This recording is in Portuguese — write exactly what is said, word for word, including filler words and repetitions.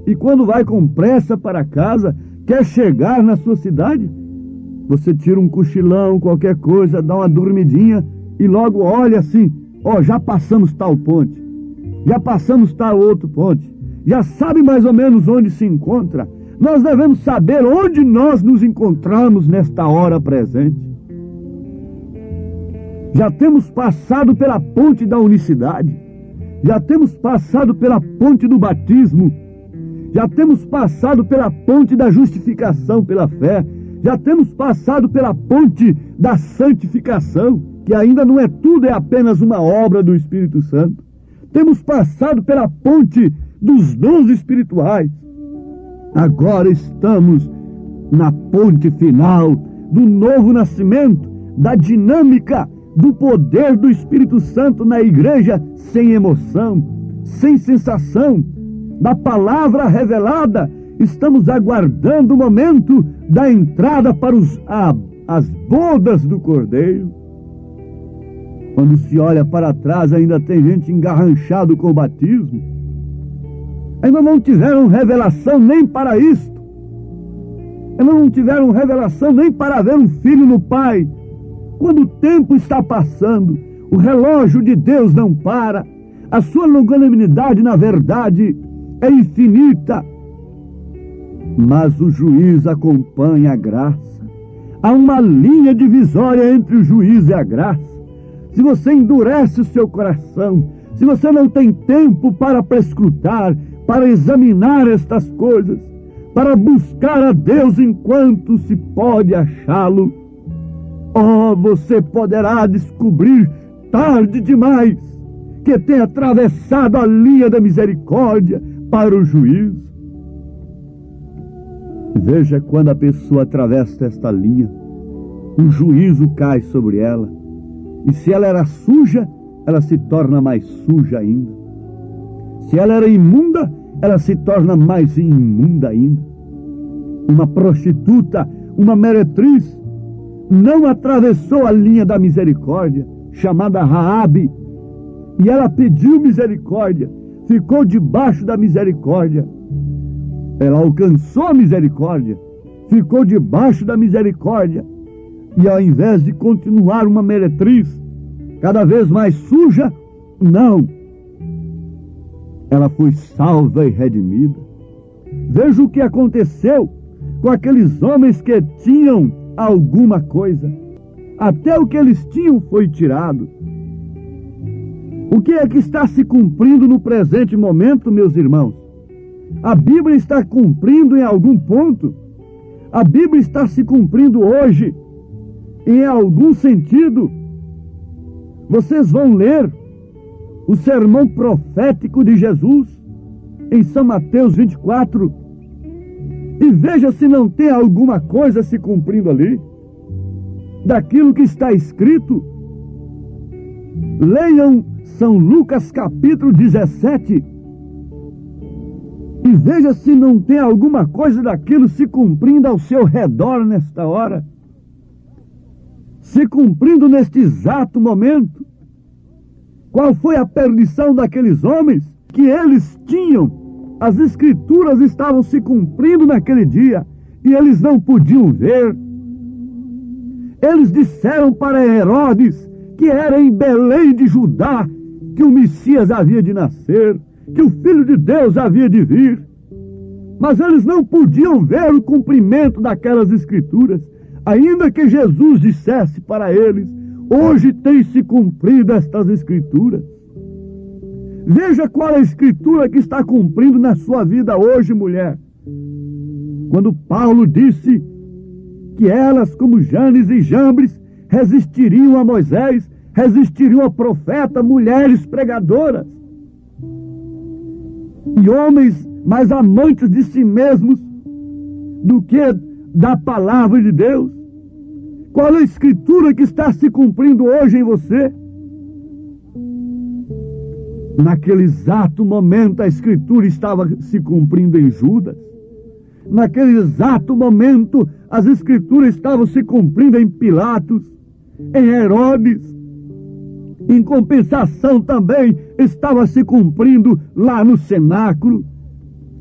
E quando vai com pressa para casa, quer chegar na sua cidade, você tira um cochilão, qualquer coisa, dá uma dormidinha e logo olha assim, ó, já passamos tal ponte, já passamos tal outro ponte, já sabe mais ou menos onde se encontra. Nós devemos saber onde nós nos encontramos nesta hora presente. Já temos passado pela ponte da unicidade, já temos passado pela ponte do batismo, já temos passado pela ponte da justificação pela fé, já temos passado pela ponte da santificação, que ainda não é tudo, é apenas uma obra do Espírito Santo. Temos passado pela ponte dos dons espirituais. Agora estamos na ponte final do novo nascimento, da dinâmica, do poder do Espírito Santo na igreja, sem emoção, sem sensação, da palavra revelada. Estamos aguardando o momento da entrada para os, a, as bodas do Cordeiro. Quando se olha para trás, ainda tem gente engarranchado com o batismo. Ainda não tiveram revelação nem para isto. Ainda não tiveram revelação nem para ver um filho no Pai. Quando o tempo está passando, o relógio de Deus não para. A sua longanimidade, na verdade, é infinita. Mas o juiz acompanha a graça. Há uma linha divisória entre o juiz e a graça. Se você endurece o seu coração, se você não tem tempo para prescrutar, para examinar estas coisas, para buscar a Deus enquanto se pode achá-lo, oh, você poderá descobrir tarde demais que tem atravessado a linha da misericórdia para o juízo. Veja, quando a pessoa atravessa esta linha, o juízo cai sobre ela. E se ela era suja, ela se torna mais suja ainda. Se ela era imunda, ela se torna mais imunda ainda. Uma prostituta, uma meretriz, não atravessou a linha da misericórdia, chamada Raabe, e ela pediu misericórdia, ficou debaixo da misericórdia. Ela alcançou a misericórdia, ficou debaixo da misericórdia, e ao invés de continuar uma meretriz, cada vez mais suja, não. Ela foi salva e redimida. Veja o que aconteceu com aqueles homens que tinham alguma coisa. Até o que eles tinham foi tirado. O que é que está se cumprindo no presente momento, meus irmãos? A Bíblia está cumprindo em algum ponto. A Bíblia está se cumprindo hoje em algum sentido. Vocês vão ler o sermão profético de Jesus em São Mateus vinte e quatro e veja se não tem alguma coisa se cumprindo ali daquilo que está escrito. Leiam São Lucas capítulo dezessete e veja se não tem alguma coisa daquilo se cumprindo ao seu redor nesta hora, se cumprindo neste exato momento. Qual foi a perdição daqueles homens? Que eles tinham, as escrituras estavam se cumprindo naquele dia e eles não podiam ver. Eles disseram para Herodes que era em Belém de Judá que o Messias havia de nascer, que o Filho de Deus havia de vir. Mas eles não podiam ver o cumprimento daquelas escrituras, ainda que Jesus dissesse para eles: hoje tem se cumprido estas escrituras. Veja qual é a escritura que está cumprindo na sua vida hoje, mulher. Quando Paulo disse que elas, como Janes e Jambres, resistiriam a Moisés, resistiriam ao profeta, mulheres pregadoras. E homens mais amantes de si mesmos do que da palavra de Deus. Qual é a escritura que está se cumprindo hoje em você? Naquele exato momento a escritura estava se cumprindo em Judas. Naquele exato momento as escrituras estavam se cumprindo em Pilatos, em Herodes. Em compensação também estava se cumprindo lá no cenáculo.